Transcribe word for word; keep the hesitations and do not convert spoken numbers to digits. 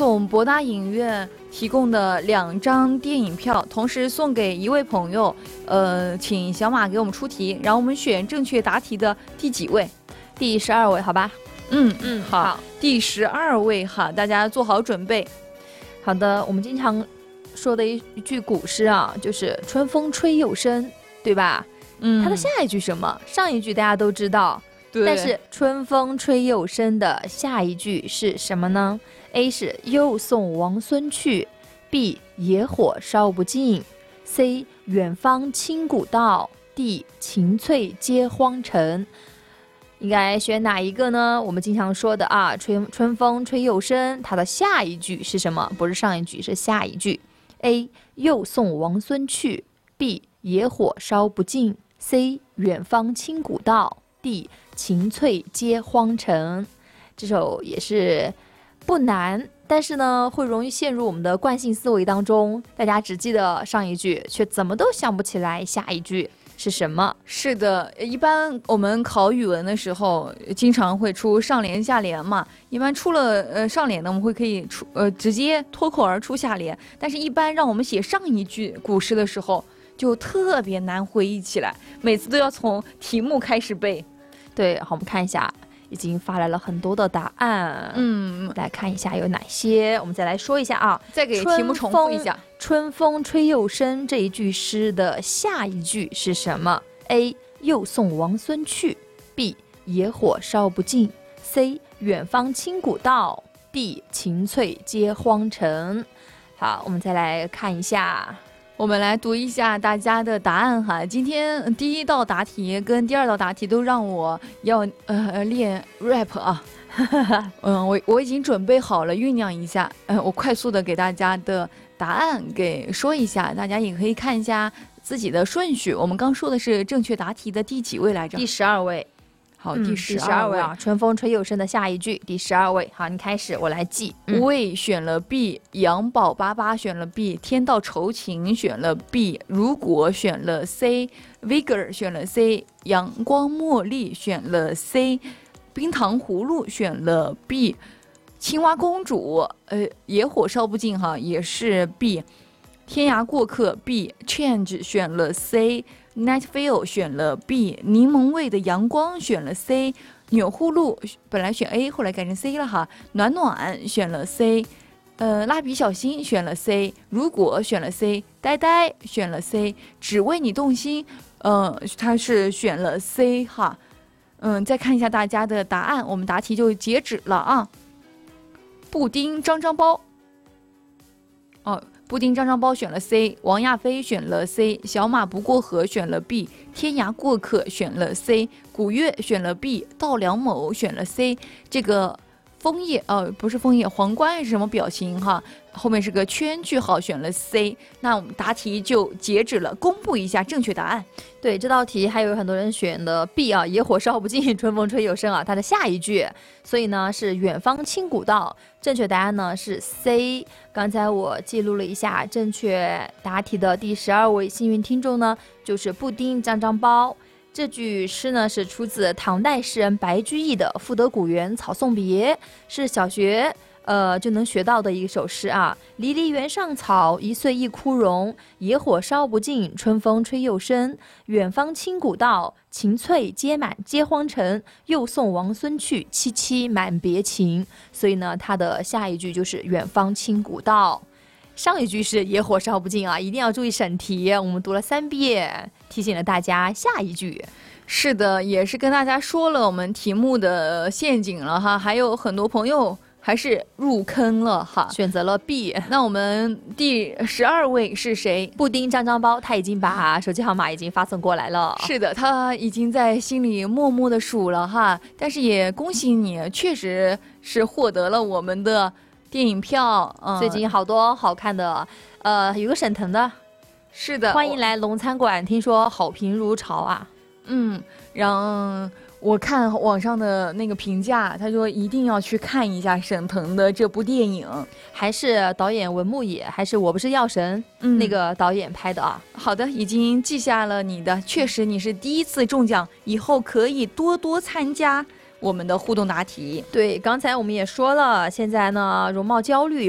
送博大影院提供的两张电影票，同时送给一位朋友。呃，请小马给我们出题，然后我们选正确答题的第几位？ 第十二位，好吧？ 嗯嗯，好，好第十二位哈，大家做好准备。 好的，我们经常说的一句古诗啊，就是春风吹又生，对吧？嗯，它的下一句什么？上一句大家都知道， 对。 但是春风吹又生的下一句是什么呢？ A 是又送王孙去， B 野火烧不尽， C 远方清古道， D 晴翠接荒城。应该选哪一个呢？我们经常说的啊，春春风吹又生，它的下一句是什么？不是上一句，是下一句。 A 又送王孙去， B 野火烧不尽， C 远方清古道， D 晴翠接荒城。这首也是不难，但是呢会容易陷入我们的惯性思维当中，大家只记得上一句，却怎么都想不起来下一句是什么。 是的，一般我们考语文的时候经常会出上联下联嘛，一般出了呃上联呢，我们会可以出呃直接脱口而出下联，但是一般让我们写上一句古诗的时候就特别难回忆起来，每次都要从题目开始背。 对，好，我们看一下，已经发来了很多的答案，嗯，来看一下有哪些，我们再来说一下啊， 再给题目重复一下。 春风吹又生这一句诗的下一句是什么？ A 又送王孙去， B 野火烧不尽， C 远方清古道， D 晴翠接荒城。好，我们再来看一下， 我们来读一下大家的答案哈。今天第一道答题跟第二道答题都让我要呃练 rap 啊，嗯，我我已经准备好了，酝酿一下，呃，我快速的给大家的答案给说一下，大家也可以看一下自己的顺序。我们刚说的是正确答题的第几位来着？ 第十二位。 好， 嗯、 第十二位啊，春风吹又生的下一句，第十二位。好，你开始，我来记。 无畏、嗯、选了 B， 杨宝巴巴选了 B， 天道酬勤选了 B， 如果选了 C，Vigor 选了 C， 阳光茉莉选了 C， 冰糖葫芦选了 B， 青蛙公主呃野火烧不尽哈也是 B， 天涯过客 B，Change 选了 C。Nightfall 选了 B， 柠檬味的阳光选了 C， 钮祜禄本来选 A， 后来改成 C 了哈。暖暖选了 C， 呃，蜡笔小新选了 C， 如果选了 C， 呆呆选了 C， 只为你动心，呃，他是选了 C 哈。嗯，再看一下大家的答案，我们答题就截止了啊。布丁张张包，哦。布丁张张包选了 C， 王亚飞选了 C， 小马不过河选了 B， 天涯过客选了 C， 古月选了 B， 稻粱某选了 C。 这个枫叶呃不是枫叶，皇冠是什么表情哈？后面是个圈句号，选了 C。 那我们答题就截止了，公布一下正确答案。 对，这道题还有很多人选的 B 啊，野火烧不尽，春风吹又生啊，它的下一句，所以呢是远方清古道。正确答案呢是 C。 刚才我记录了一下，正确答题的第十二位幸运听众呢就是布丁张张包。这句诗呢是出自唐代诗人白居易的《赋得古原草送别》，是小学呃就能学到的一首诗啊。离离原上草，一岁一枯荣。野火烧不尽，春风吹又生。远方清古道，晴翠接满接荒城。又送王孙去，萋萋满别情。所以呢，它的下一句就是远方清古道。上一句是野火烧不尽啊，一定要注意审题。我们读了三遍，提醒了大家下一句。 是的，也是跟大家说了我们题目的陷阱了哈，还有很多朋友还是入坑了哈， 选择了 B。 那我们第十二位是谁？ 布丁张张包，他已经把手机号码已经发送过来了。 是的，他已经在心里默默的数了哈，但是也恭喜你，确实是获得了我们的电影票。 嗯，最近好多好看的，呃，有个沈腾的。 是的， 欢迎来龙餐馆，听说好评如潮啊。 嗯，然后我看网上的那个评价，他说一定要去看一下沈腾的这部电影， 还是导演文牧野，还是我不是药神、嗯、那个导演拍的啊。 好的，已经记下了你的，确实你是第一次中奖，以后可以多多参加我们的互动答题。 对，刚才我们也说了，现在呢容貌焦虑